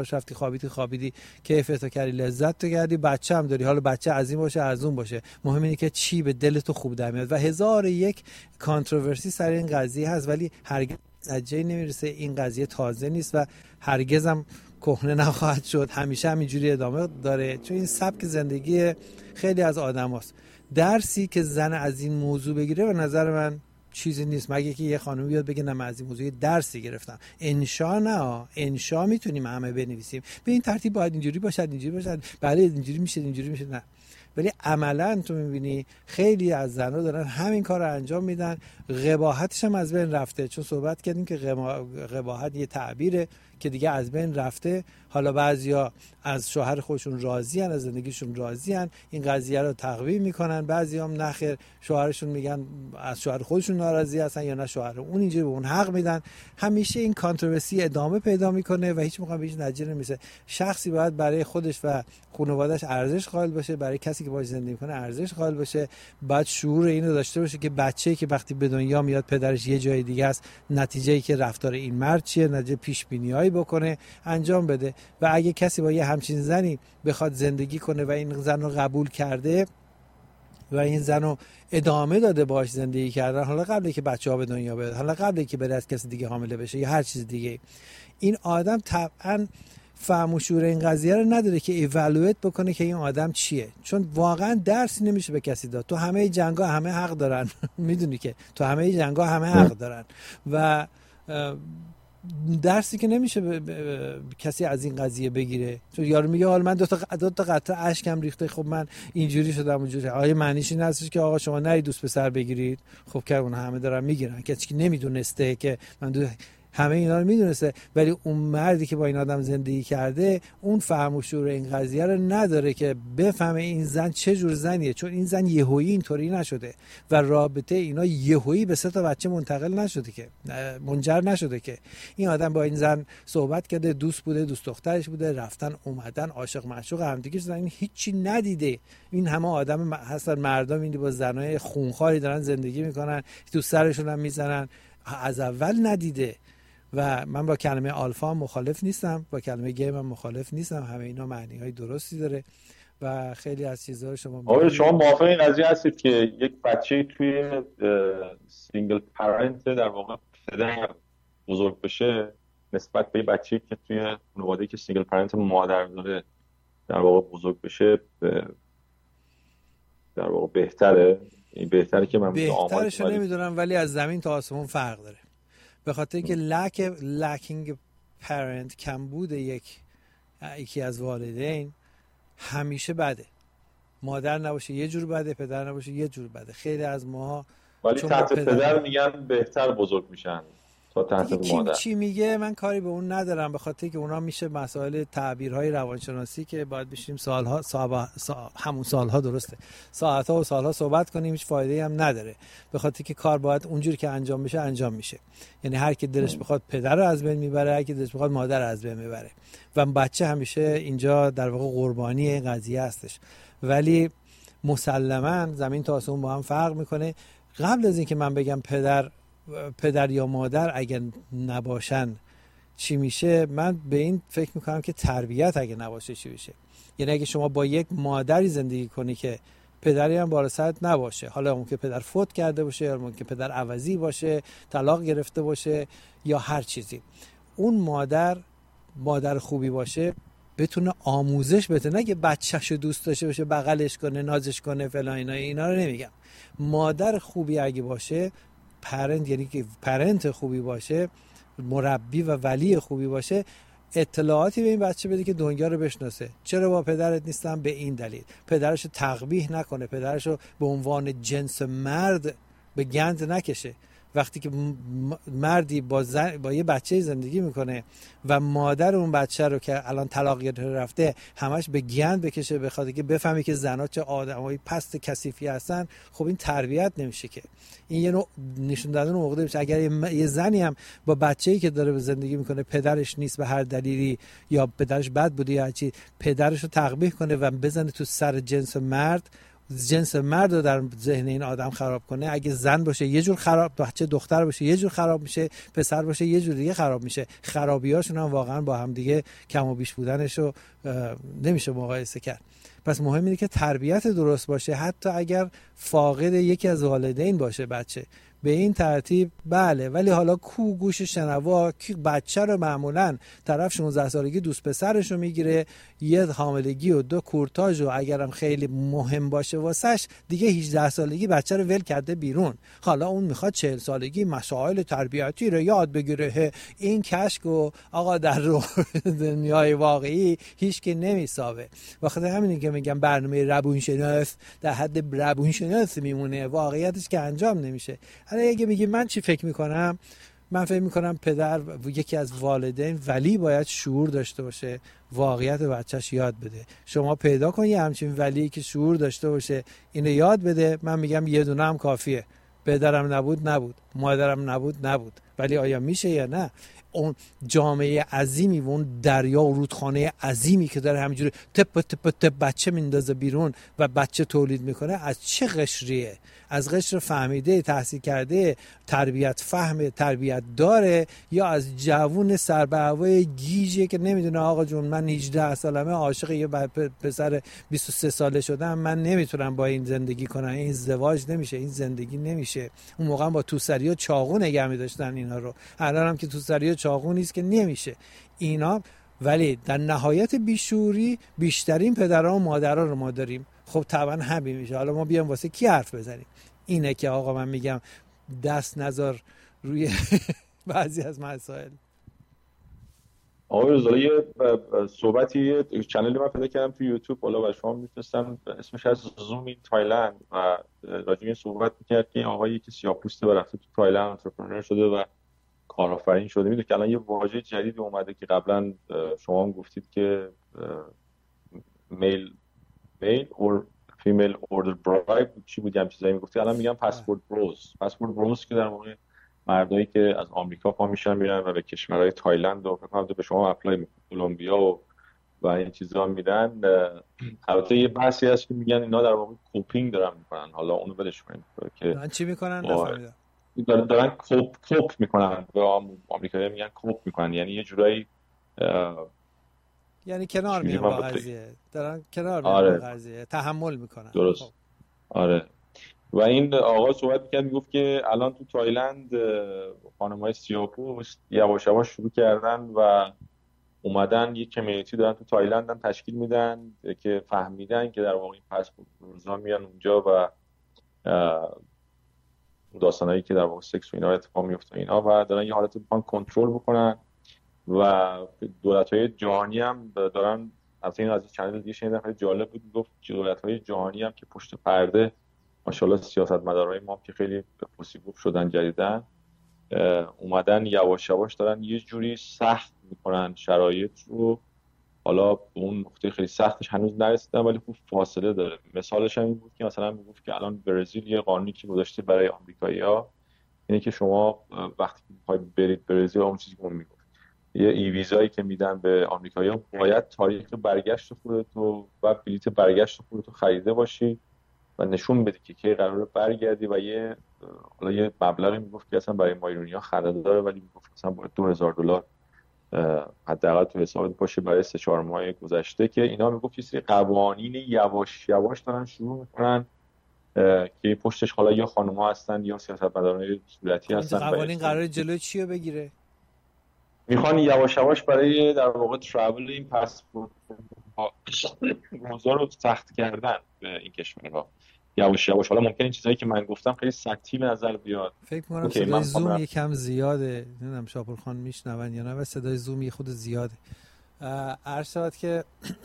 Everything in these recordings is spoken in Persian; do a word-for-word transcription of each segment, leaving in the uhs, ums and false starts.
رفتی خوابیدی خوابیدی کیفتو کردی لذت تو کردی، بچه هم داری، حالا بچه از این باشه از اون باشه، مهم اینه که چی به دل تو خوب در میاد. و هزار یک کانتروورسی سر این قضیه هست، ولی هرگز نتیجه نمیرسه. این قضیه تازه نیست و هرگز هم کهنه نخواهد شد، همیشه همینجوری ادامه داره، چون این سبک زندگی خیلی از آدم هست. درسی که زن از این موضوع بگیره به نظر من چیزی نیست، مگه که یه خانم بیاد بگه نه من از این موضوع درسی گرفتم. انشا نه، انشا میتونیم همه بنویسیم به این ترتیب باید اینجوری باشد اینجوری باشد، بله اینجوری میشه اینجوری میشه، نه. ولی عملا تو میبینی خیلی از زنها دارن همین کار رو انجام میدن، قباحتش هم از بین رفته. چون صحبت کردیم که قباحت یه تعبیره که دیگه از بین رفته. حالا بعضیا از شوهر خودشون راضی ان، از زندگیشون راضی ان، این قضیه رو تقویی میکنن. بعضیا هم نخیر، شوهرشون میگن از شوهر خودشون ناراضی هستن یا نه شوهر اون اینجوری به اون حق میدن. همیشه این کانتروورسی ادامه پیدا میکنه و هیچ موقع به هیچ نتیجه نمیرسه. شخصی باید برای خودش و خانواده‌اش ارزش قائل باشه، برای کسی که باهاش زندگی میکنه ارزش قائل باشه، بعد شعور اینو داشته باشه که بچه‌ای که وقتی به دنیا میاد پدرش یه جای دیگه است، نتیجه‌ای که رفتار این مرد چیه، نتیجه پیش بینی‌هایی بکنه انجام بده. و اگه کسی با یه همچین زنی بخواد زندگی کنه و این زن رو قبول کرده و این زن رو ادامه داده باهاش زندگی کردن، حالا قبل که بچه‌ها به دنیا بیاد، حالا قبل که بره از کسی دیگه حامله بشه یا هر چیز دیگه، این آدم طبعاً فهم و شعور این قضیه رو نداره که ایوالویت بکنه که این آدم چیه. چون واقعا درسی نمیشه به کسی داد. تو همه جنگا همه حق دارن میدونی که تو همه جنگا همه حق دارن و درسی که نمیشه ب... ب... کسی از این قضیه بگیره. چون یارو میگه حالا من دو تا دو تا قطره اشکم ریخته، خب من اینجوری شدم اونجوری. آیا معنیش این هستش که آقا شما نری دوست پسر بگیرید؟ خب که اون همه دارن میگیرن، کسی که نمیدونسته که من دو... همه اینا رو میدونسته، ولی اون مردی که با این آدم زندگی کرده اون فهم و شعور این قضیه رو نداره که بفهمه این زن چه جور زنیه. چون این زن یهویی اینطوری نشده و رابطه اینا یهویی به سه تا بچه منتقل نشده که منجر نشده که این آدم با این زن صحبت کرده، دوست بوده، دوست دخترش بوده، رفتن اومدن، عاشق معشوق همدیگه شدن، این هیچی ندیده. این همه آدم هستن مردم این با زنای خونخواری دارن زندگی میکنن، تو سرشون هم میزنن، از اول ندیده. و من با کلمه آلفا مخالف نیستم، با کلمه گیم هم مخالف نیستم، همه اینا معنی های درستی داره و خیلی از چیزها رو شما آره شما موافق این قضیه هستید که یک بچه توی سینگل پرنت در واقع پدر بزرگ بشه نسبت به یک بچه‌ای که توی خانواده‌ای که سینگل پرنت مادر داره در واقع بزرگ بشه در واقع بهتره؟ این بهتره که من بهترشو نمیدونم ولی از زمین تا آسمون فرق داره. به خاطر که lack lacking parent کمبود یک یکی از والدین همیشه بده. مادر نباشه یه جور بده، پدر نباشه یه جور بده. خیلی از ماها ولی تحت پدر, پدر میگن بهتر بزرگ میشن تا تحت مادر. چی میگه من کاری به اون ندارم، به خاطر که اونا میشه مسائل تعبیرهای روانشناسی که باید بشیم سالها سابا... سا... همون سالها درسته ساعتها و سالها صحبت کنیم، هیچ فایده‌ای هم نداره. به خاطر که کار باید اونجوری که انجام بشه انجام میشه. یعنی هر کی دلش بخواد پدر رو از بین میبره، هر کی دلش بخواد مادر رو از بین میبره و بچه همیشه اینجا در واقع قربانی این قضیه هستش. ولی مسلماً زمین تا آسمون با هم فرق میکنه. قبل از اینکه من بگم پدر پدر یا مادر اگه نباشن چی میشه، من به این فکر میکنم که تربیت اگه نباشه چی میشه. یعنی اگه شما با یک مادری زندگی کنی که پدری هم بالا سرت نباشه، حالا ممکن پدر فوت کرده باشه یا ممکن پدر عوضی باشه، طلاق گرفته باشه یا هر چیزی، اون مادر مادر خوبی باشه بتونه آموزش بده، نه که بچه‌شو دوست داشته باشه بغلش کنه نازش کنه فلان اینا اینا رو نمیگم. مادر خوبی اگه باشه، پرنت یعنی که پرنت خوبی باشه، مربی و ولی خوبی باشه، اطلاعاتی به این بچه بده که دنیا رو بشناسه. چرا با پدرت نیستم؟ به این دلیل. پدرشو تقبیح نکنه، پدرشو به عنوان جنس مرد به گند نکشه. وقتی که مردی با, زن، با یه بچه زندگی میکنه و مادر اون بچه رو که الان طلاق گرفته رفته همش به گند بکشه بخاطر که بفهمی که زنها چه آدمای پست کثیفی هستن، خب این تربیت نمیشه که. این یه نوع نشون دادن عقده میشه. اگر یه زنی هم با بچه‌ای که داره به زندگی میکنه پدرش نیست به هر دلیلی یا پدرش بد بوده یا چی، پدرش رو تقبیح کنه و بزنه تو سر جنس مرد، جنس مرد رو در ذهن این آدم خراب کنه، اگه زن باشه یه جور خراب، بچه دختر باشه یه جور خراب میشه، پسر باشه یه جور دیگه خراب میشه. خرابیاشون هم واقعا با هم دیگه کم و بیش بودنشو نمیشه مقایسه کرد. پس مهم اینه که تربیت درست باشه، حتی اگر فاقد یکی از والدین باشه بچه، به این ترتیب بله. ولی حالا کو گوش شنوا که بچه رو معمولا طرف شانزده سالگی دوست پسرش رو میگیره، یه حاملگی و دو کورتاژ و اگرم خیلی مهم باشه واسش دیگه هجده سالگی بچه رو ول کرده بیرون. حالا اون میخواد چهل سالگی مسائل تربیتی رو یاد بگیره. این کشک و آقا در دنیای واقعی هیچ کی نمیسابه. وقتی همینه که میگم برنامه روانشناس در حد روانشناس میمونه، واقعیتش که انجام نمیشه. حالا اگه میگی من چی فکر میکنم، من فکر میکنم پدر یکی از والدین ولی باید شعور داشته باشه، واقعیت بچهش یاد بده. شما پیدا کن یه همچین ولی که شعور داشته باشه، اینو یاد بده. من میگم یه دونه هم کافیه. پدرم نبود نبود، مادرم نبود نبود، ولی آیا میشه یا نه؟ اون جامعه عظیمی و اون دریا و رودخانه عظیمی که داره همینجوری تپ تپ تپ بچه میندازه بیرون و بچه تولید میکنه، از چه قشریه؟ از قشر فهمیده، تحصیل کرده، تربیت فهم، تربیت داره، یا از جوون سر به هوای گیجه که نمیدونه آقا جون من هجده سالمه عاشق یه پسر بیست و سه ساله شدم، من نمیتونم با این زندگی کنم، این ازدواج نمیشه، این زندگی نمیشه. اون موقع با توسری و چاقو نگه می‌داشتن اینا رو، الان هم که توسری و چاقو نیست که نمیشه اینا. ولی در نهایت بیشوری بیشترین پدرها و مادرها رو ما داریم. خب طبعا همین میشه. حالا ما بیام واسه کی حرف بزنیم؟ اینه که آقا من میگم دست نذار روی بعضی از مسائل. آقای رضایی یه صحبتی، یه چنلی من پیدا کردم تو یوتیوب، حالا برای شما میفرستم، اسمش از زوم این تایلند، و راجع به صحبت میکرد که آقایی که سیاه‌پوسته و رفته تو تایلند انترپرنور شده و کارآفرین شده. میدونید که الان یه واژه جدیدی اومده که قبلا شما هم گفتید که میل میل اور فیمیل اوردر برایب چی بود، هم چیزایی میگفتی، الان میگم پاسپورت بروز. پاسپورت بروز که در واقع مردایی که از آمریکا پا میشن میرن و به کشورهای تایلند و فکر کنم به شما اپلای میکنن، کلمبیا و و این چیزا میدن. البته یه بحثی هست که میگن اینا در واقع کوپینگ دارن میکنن، حالا اونو ولش کنید که دارن چی میکنن نفهمیدم. دارن دارن کوپ کوپ میکنن، به آمریکایی میگن کوپ میکنن، یعنی یه جورایی یعنی کنار میان با قضیه، دارن کنار میان آره. با قضیه تحمل میکنن. درست. خب. آره. و این آقا صحبت می‌کرد، میگفت که الان تو تایلند خانم‌های سیاه‌پوست یواش یواش شروع کردن و اومدن یک کمیونیتی دارن تو تایلند هم تشکیل میدن که فهمیدن که در واقع این پاسپورت روزا میان اونجا و داستانایی که در واقع سکس و اینا اتفاق میفته اینا، و دارن یه حالت میخوان کنترل بکنن. و دولت‌های جهانی هم دارن، البته این از چنل دیگه شنیدم خیلی جالب بود، میگفت دولت‌های جهانی هم که پشت پرده ماشاءالله سیاستمدارای ما که خیلی پوسیبوب شدن جدیدن، اومدن یواش یواش دارن یه جوری سخت میکنن شرایط رو. حالا اون نقطه خیلی سختش هنوز نرسیدن ولی خوب فاصله داره. مثالش هم این بود که مثلا میگفت که الان برزیل یه قانونی که گذاشته برای آمریکایی‌ها اینه که شما وقتی میخوای برید برزیل، اون چیزی که اون میگفت یه ای ویزایی که میدن به آمریکایی‌ها باید تاریخ برگشت خودتو و بلیت برگشت خودتو خریده باشی و نشون بدی که کی قراره برگردی، و یه حالا یه مبلغی میگفت که اصلا برای ما ایرانی‌ها خرید داره، ولی میگفت مثلا باید دو هزار دلار حداقل تو حسابت باشه برای سه چهار ماه گذشته. که اینا میگفت یه سری قوانین یواش یواش دارن شروع میکنن که پشتش حالا یا خانم‌ها هستن یا سیاستمداران صورتی هستن. قوانین قراره جلوی چی رو بگیره؟ میخوان یواش یواش برای در واقع ترافل این پاسپورت موضوع رو سخت کردن به این کشورها یواش یواش. حالا ممکن این چیزایی که من گفتم خیلی سطحی به نظر بیاد. فکر می‌کنم صدای زوم یکم زیاده، نمیدونم شاپور خان میشنون یا نه، و صدای زوم یه خود زیاده. عرض شد که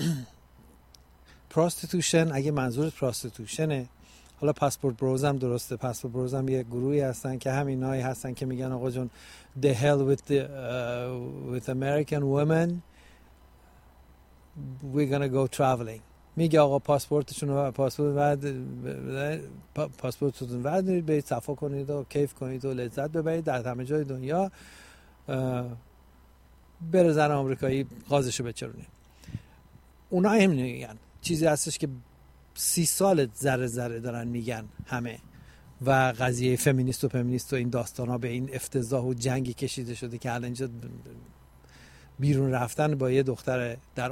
پراستیتوشن، اگه منظورت پراستیتوشنه، حالا پاسپورت بروز هم درسته. پاسپورت بروز هم یه گروهی هستن که همینایی هستن که میگن آقا جون the hell with the uh, with American women, we're gonna go traveling. میگه آقا پاسپورتشون رو پاسپورت بعد پاسپورتتون بعد برید صفا کنید و کیف کنید و لذت ببرید در همه جای دنیا، بره زن آمریکایی قاضیشو بچرونه. اونا هم میگن چیزی هستش که سی سال ذره ذره دارن میگن همه، و قضیه فمینیست و فمینیست و این داستان ها به این افتضاح و جنگی کشیده شده که الان اینجا بیرون رفتن با یه دختر در